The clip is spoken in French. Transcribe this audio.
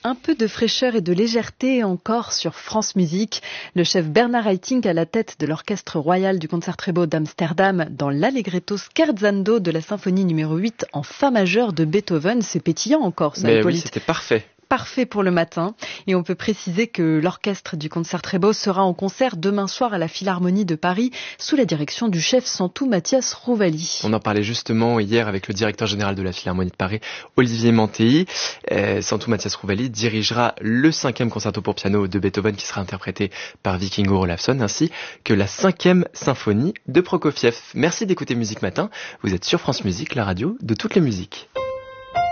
Un peu de fraîcheur et de légèreté encore sur France Musique. Le chef Bernard Haitink à la tête de l'Orchestre Royal du Concertgebouw d'Amsterdam dans l'Allegretto Scherzando de la symphonie numéro 8 en fa majeur de Beethoven. C'est pétillant encore, ça, Hippolyte. Oui, c'était parfait. Parfait pour le matin. Et on peut préciser que l'orchestre du Concertgebouw sera en concert demain soir à la Philharmonie de Paris sous la direction du chef Santu Mathias Rouvali. On en parlait justement hier avec le directeur général de la Philharmonie de Paris, Olivier Mantei. Santu Mathias Rouvali dirigera le 5e concerto pour piano de Beethoven qui sera interprété par Vikingur Olafsson ainsi que la 5e symphonie de Prokofiev. Merci d'écouter Musique Matin. Vous êtes sur France Musique, la radio de toutes les musiques.